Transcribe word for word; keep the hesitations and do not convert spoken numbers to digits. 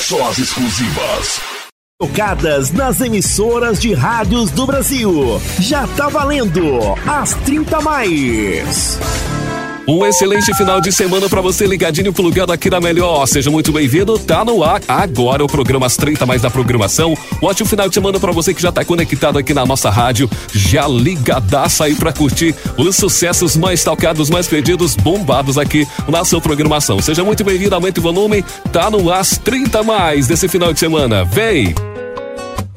só as exclusivas. Tocadas nas emissoras de rádios do Brasil. Já tá valendo as trinta mais. Um excelente final de semana pra você ligadinho plugado aqui na Melhor. Seja muito bem-vindo, tá no ar agora o programa As trinta mais da programação. Um ótimo final de semana pra você que já tá conectado aqui na nossa rádio, já ligadaça aí pra curtir os sucessos mais tocados, mais pedidos, bombados aqui na sua programação. Seja muito bem-vindo, aumente o volume, tá no ar As trinta mais desse final de semana. Vem!